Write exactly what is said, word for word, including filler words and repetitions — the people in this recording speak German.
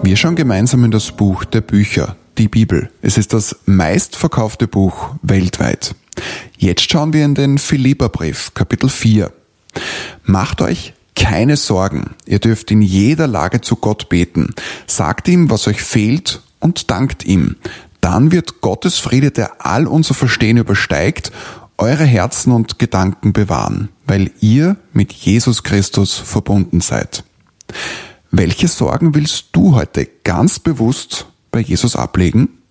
Wir schauen gemeinsam in das Buch der Bücher, die Bibel. Es ist das meistverkaufte Buch weltweit. Jetzt schauen wir in den Philipperbrief, Kapitel vier. Macht euch keine Sorgen. Ihr dürft in jeder Lage zu Gott beten. Sagt ihm, was euch fehlt, und dankt ihm. Dann wird Gottes Friede, der all unser Verstehen übersteigt, eure Herzen und Gedanken bewahren, weil ihr mit Jesus Christus verbunden seid. Welche Sorgen willst du heute ganz bewusst bei Jesus ablegen?